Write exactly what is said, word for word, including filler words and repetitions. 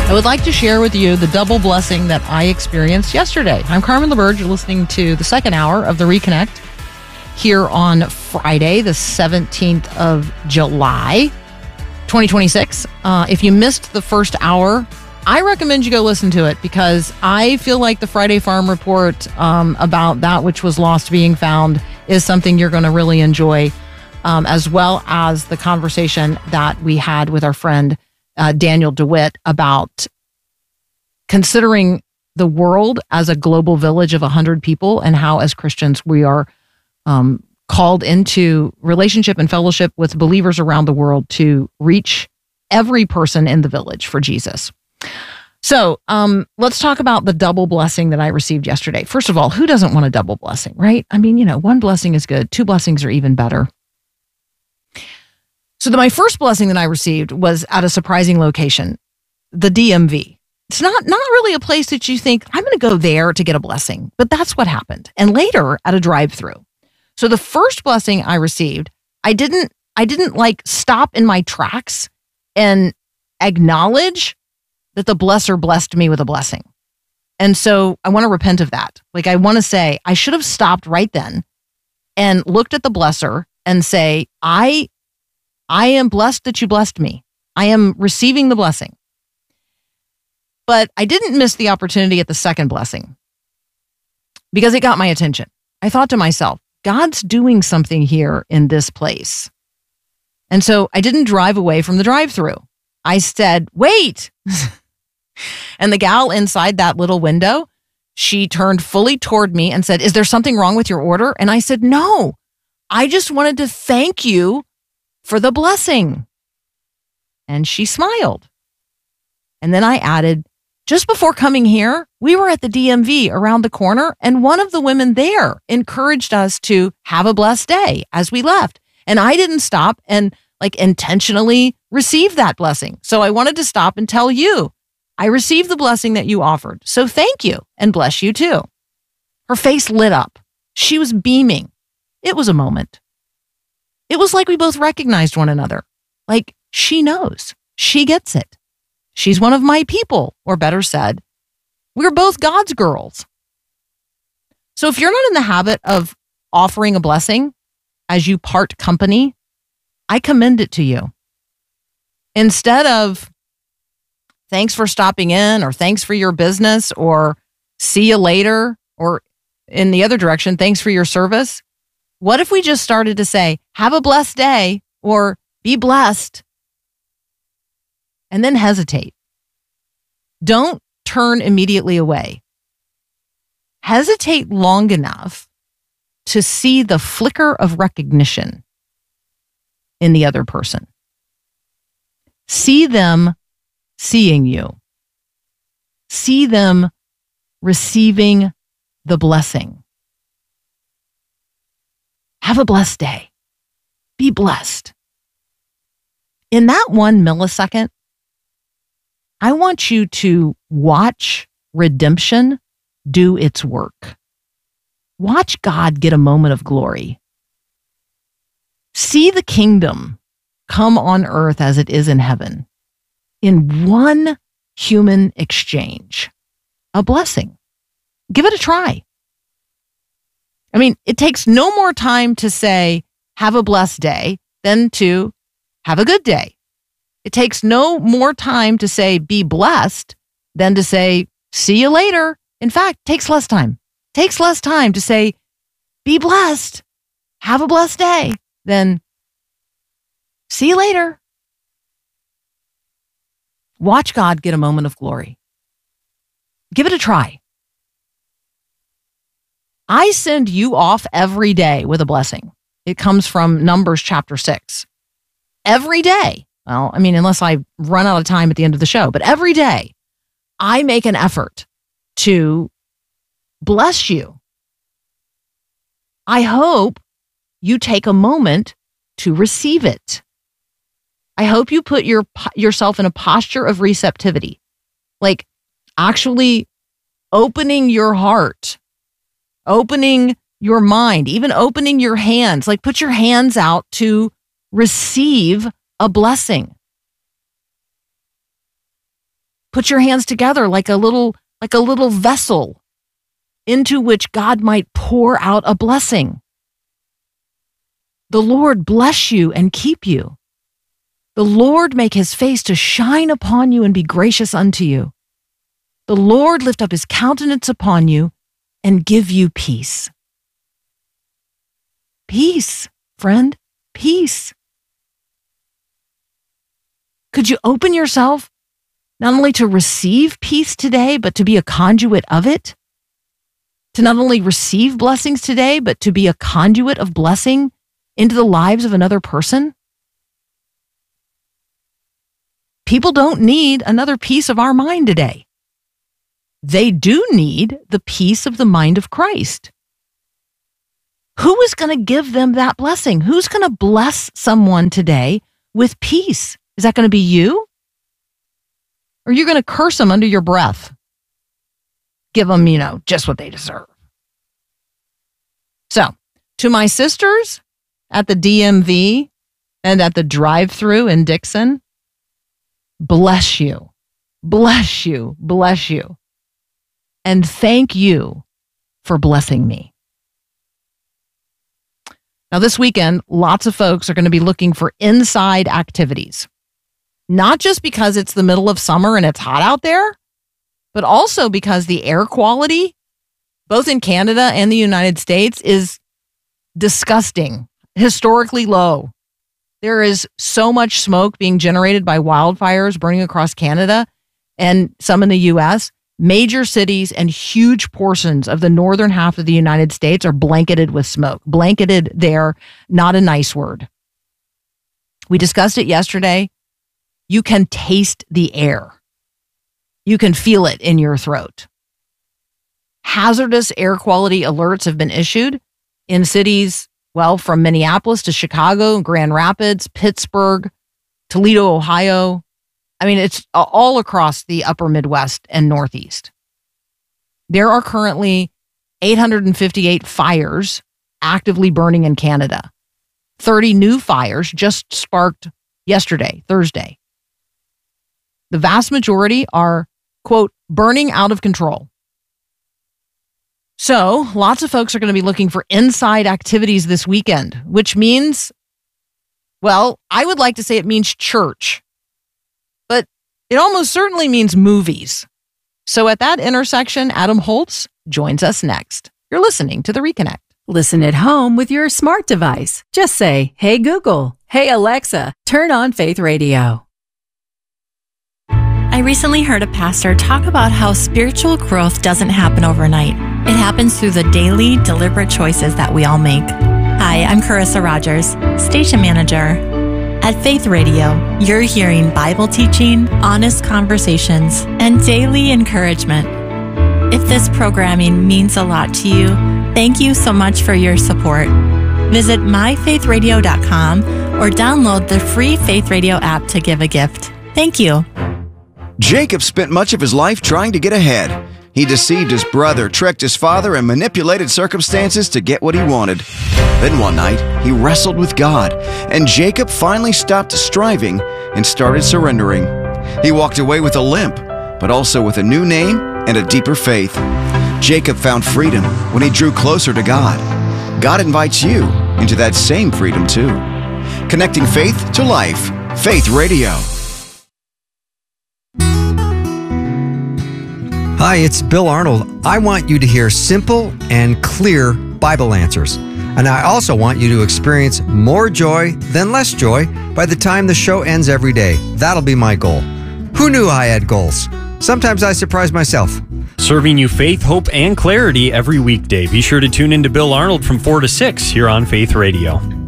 I would like to share with you the double blessing that I experienced yesterday. I'm Carmen LaBerge. You're listening to the second hour of The Reconnect here on Friday, the seventeenth of July, twenty twenty-six. Uh, if you missed the first hour, I recommend you go listen to it because I feel like the Friday Farm Report um, about that which was lost being found is something you're going to really enjoy, um, as well as the conversation that we had with our friend uh, Daniel DeWitt about considering the world as a global village of one hundred people and how as Christians we are um, called into relationship and fellowship with believers around the world to reach every person in the village for Jesus. So um, let's talk about the double blessing that I received yesterday. First of all, who doesn't want a double blessing, right? I mean, you know, one blessing is good. Two blessings are even better. So the, my first blessing that I received was at a surprising location, the D M V. It's not, not really a place that you think, I'm going to go there to get a blessing, but that's what happened. And later at a drive-through. So the first blessing I received, I didn't, I didn't like stop in my tracks and acknowledge that the blesser blessed me with a blessing. And so I want to repent of that. Like I want to say, I should have stopped right then and looked at the blesser and say, I, I am blessed that you blessed me. I am receiving the blessing. But I didn't miss the opportunity at the second blessing because it got my attention. I thought to myself, God's doing something here in this place. And so I didn't drive away from the drive-through. I said, wait. And the gal inside that little window, she turned fully toward me and said, is there something wrong with your order? And I said, no, I just wanted to thank you for the blessing. And she smiled. And then I added, just before coming here, we were at the D M V around the corner, and one of the women there encouraged us to have a blessed day as we left. And I didn't stop and like intentionally receive that blessing. So I wanted to stop and tell you, I received the blessing that you offered. So thank you and bless you too. Her face lit up. She was beaming. It was a moment. It was like we both recognized one another. Like she knows, she gets it. She's one of my people, or better said, we're both God's girls. So if you're not in the habit of offering a blessing as you part company, I commend it to you. Instead of thanks for stopping in, or thanks for your business, or see you later, or in the other direction, thanks for your service. What if we just started to say, have a blessed day, or be blessed, and then hesitate. Don't turn immediately away. Hesitate long enough to see the flicker of recognition in the other person. See them seeing you. See them receiving the blessing. Have a blessed day. Be blessed. In that one millisecond, I want you to watch redemption do its work. Watch God get a moment of glory. See the kingdom come on earth as it is in heaven in one human exchange. A blessing. Give it a try. I mean, it takes no more time to say, have a blessed day, than to have a good day. It takes no more time to say, be blessed, than to say, see you later. In fact, it takes less time. It takes less time to say, be blessed, have a blessed day, than see you later. Watch God get a moment of glory. Give it a try. I send you off every day with a blessing. It comes from Numbers chapter six. Every day. Well, I mean, unless I run out of time at the end of the show, but every day I make an effort to bless you. I hope you take a moment to receive it. I hope you put your yourself in a posture of receptivity, like actually opening your heart, opening your mind, even opening your hands, like put your hands out to receive a blessing. Put your hands together like a little, like a little vessel into which God might pour out a blessing. The Lord bless you and keep you. The Lord make his face to shine upon you and be gracious unto you. The Lord lift up his countenance upon you and give you peace. Peace, friend, peace. Could you open yourself not only to receive peace today, but to be a conduit of it? To not only receive blessings today, but to be a conduit of blessing into the lives of another person? People don't need another piece of our mind today. They do need the peace of the mind of Christ. Who is going to give them that blessing? Who's going to bless someone today with peace? Is that going to be you? Or are you going to curse them under your breath? Give them, you know, just what they deserve. So, to my sisters at the D M V and at the drive-thru in Dixon, bless you, bless you, bless you. And thank you for blessing me. Now, this weekend, lots of folks are going to be looking for inside activities. Not just because it's the middle of summer and it's hot out there, but also because the air quality, both in Canada and the United States, is disgusting, historically low. There is so much smoke being generated by wildfires burning across Canada and some in the U S. Major cities and huge portions of the northern half of the United States are blanketed with smoke. Blanketed there, not a nice word. We discussed it yesterday. You can taste the air. You can feel it in your throat. Hazardous air quality alerts have been issued in cities, well, from Minneapolis to Chicago, Grand Rapids, Pittsburgh, Toledo, Ohio. I mean, it's all across the upper Midwest and Northeast. There are currently eight hundred fifty-eight fires actively burning in Canada. thirty new fires just sparked yesterday, Thursday. The vast majority are, quote, burning out of control. So lots of folks are going to be looking for inside activities this weekend, which means, well, I would like to say it means church. But it almost certainly means movies. So at that intersection, Adam Holtz joins us next. You're listening to The Reconnect. Listen at home with your smart device. Just say, hey, Google, hey, Alexa, turn on Faith Radio. I recently heard a pastor talk about how spiritual growth doesn't happen overnight. It happens through the daily, deliberate choices that we all make. Hi, I'm Carissa Rogers, station manager. At Faith Radio, you're hearing Bible teaching, honest conversations, and daily encouragement. If this programming means a lot to you, thank you so much for your support. Visit my faith radio dot com or download the free Faith Radio app to give a gift. Thank you. Jacob spent much of his life trying to get ahead. He deceived his brother, tricked his father, and manipulated circumstances to get what he wanted. Then one night, he wrestled with God, and Jacob finally stopped striving and started surrendering. He walked away with a limp, but also with a new name and a deeper faith. Jacob found freedom when he drew closer to God. God invites you into that same freedom too. Connecting faith to life. Faith Radio. Hi, it's Bill Arnold. I want you to hear simple and clear Bible answers. And I also want you to experience more joy than less joy by the time the show ends every day. That'll be my goal. Who knew I had goals? Sometimes I surprise myself. Serving you faith, hope, and clarity every weekday. Be sure to tune in to Bill Arnold from four to six here on Faith Radio.